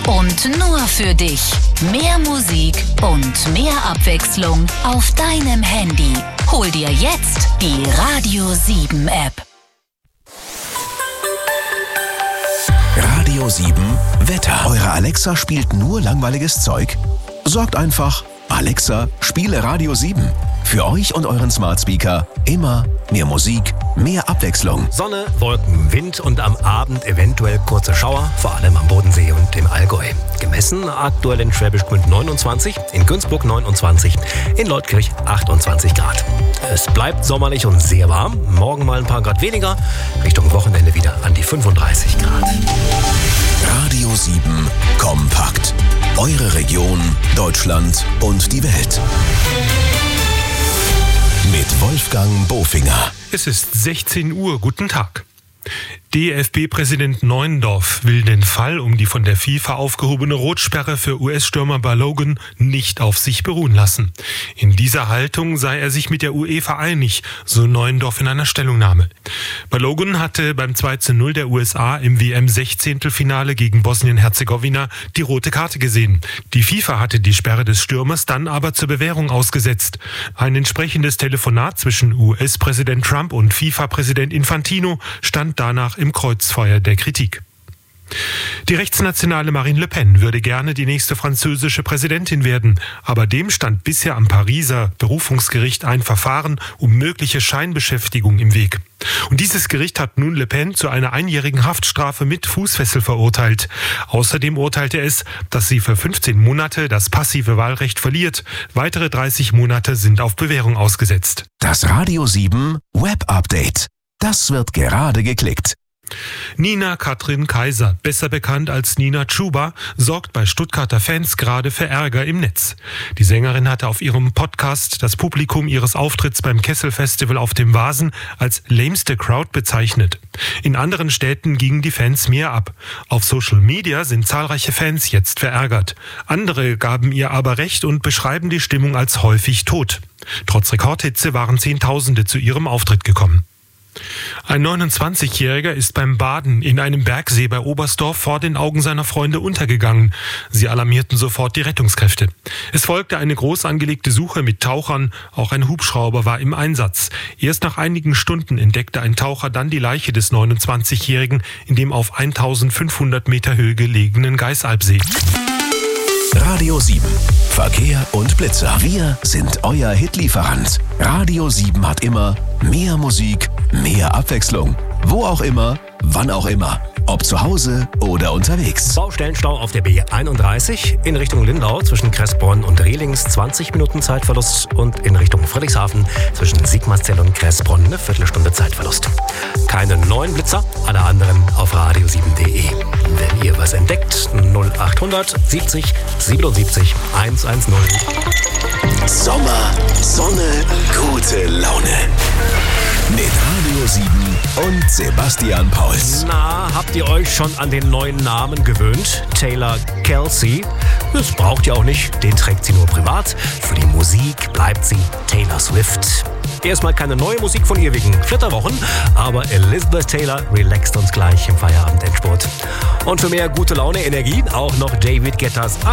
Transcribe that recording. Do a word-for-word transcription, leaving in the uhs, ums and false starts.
und nur für dich. Mehr Musik und mehr Abwechslung auf deinem Handy. Hol dir jetzt die Radio sieben App. Radio sieben Wetter. Eure Alexa spielt nur langweiliges Zeug? Sorgt einfach, Alexa, spiele Radio sieben. Für euch und euren Smart Speaker immer mehr Musik, mehr Abwechslung. Sonne, Wolken, Wind und am Abend eventuell kurze Schauer, vor allem am Bodensee und im Allgäu. Gemessen aktuell in Schwäbisch Gmünd neunundzwanzig, in Günzburg neunundzwanzig, in Leutkirch achtundzwanzig Grad. Es bleibt sommerlich und sehr warm. Morgen mal ein paar Grad weniger, Richtung Wochenende wieder an die fünfunddreißig Grad. Radio sieben Kompakt. Eure Region, Deutschland und die Welt. Mit Wolfgang Bofinger. Es ist sechzehn Uhr. Guten Tag. D F B-Präsident Neuendorf will den Fall um die von der FIFA aufgehobene Rotsperre für U S-Stürmer Balogun nicht auf sich beruhen lassen. In dieser Haltung sei er sich mit der UEFA einig, so Neuendorf in einer Stellungnahme. Balogun hatte beim zwei zu null der U S A im W M-Sechzehntelfinale gegen Bosnien-Herzegowina die rote Karte gesehen. Die FIFA hatte die Sperre des Stürmers dann aber zur Bewährung ausgesetzt. Ein entsprechendes Telefonat zwischen U S-Präsident Trump und FIFA-Präsident Infantino stand danach im Kreuzfeuer der Kritik. Die rechtsnationale Marine Le Pen würde gerne die nächste französische Präsidentin werden, aber dem stand bisher am Pariser Berufungsgericht ein Verfahren um mögliche Scheinbeschäftigung im Weg. Und dieses Gericht hat nun Le Pen zu einer einjährigen Haftstrafe mit Fußfessel verurteilt. Außerdem urteilte es, dass sie für fünfzehn Monate das passive Wahlrecht verliert. Weitere dreißig Monate sind auf Bewährung ausgesetzt. Das Radio sieben Web Update. Das wird gerade geklickt. Nina Katrin Kaiser, besser bekannt als Nina Chuba, sorgt bei Stuttgarter Fans gerade für Ärger im Netz. Die Sängerin hatte auf ihrem Podcast das Publikum ihres Auftritts beim Kessel-Festival auf dem Vasen als lameste Crowd bezeichnet. In anderen Städten gingen die Fans mehr ab. Auf Social Media sind zahlreiche Fans jetzt verärgert. Andere gaben ihr aber recht und beschreiben die Stimmung als häufig tot. Trotz Rekordhitze waren Zehntausende zu ihrem Auftritt gekommen. Ein neunundzwanzigjähriger ist beim Baden in einem Bergsee bei Oberstdorf vor den Augen seiner Freunde untergegangen. Sie alarmierten sofort die Rettungskräfte. Es folgte eine groß angelegte Suche mit Tauchern. Auch ein Hubschrauber war im Einsatz. Erst nach einigen Stunden entdeckte ein Taucher dann die Leiche des neunundzwanzigjährigen in dem auf eintausendfünfhundert Meter Höhe gelegenen Geißalpsee. Radio sieben. Verkehr und Blitzer. Wir sind euer Hitlieferant. Radio sieben hat immer mehr Musik, mehr Abwechslung. Wo auch immer, wann auch immer. Ob zu Hause oder unterwegs. Baustellenstau auf der B einunddreißig in Richtung Lindau zwischen Kressbronn und Rehlings zwanzig Minuten Zeitverlust und in Richtung Friedrichshafen zwischen Sigmarzell und Kressbronn eine Viertelstunde Zeitverlust. Keine neuen Blitzer, alle anderen auf radio sieben punkt de. Wenn ihr was entdeckt, null achthundert siebzig siebenundsiebzig hundertzehn. Sommer, Sonne, gute Laune. Mit Radio sieben und Sebastian Pauls. Na, habt ihr euch schon an den neuen Namen gewöhnt? Taylor Kelsey? Das braucht ihr auch nicht, den trägt sie nur privat. Für die Musik bleibt sie Taylor Swift. Erstmal keine neue Musik von ihr wegen Flitterwochen, aber Elizabeth Taylor relaxt uns gleich im Feierabendendspurt. Und für mehr gute Laune, Energie auch noch David Guettas